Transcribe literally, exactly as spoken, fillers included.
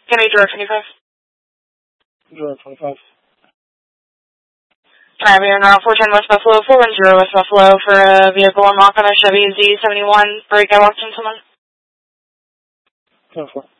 Can I direct twenty-five? Direct twenty-five. Alright, we are now four ten West Buffalo, four one zero West Buffalo for a vehicle unlock on a Chevy Z seventy-one. Break, I walked in someone. ten four.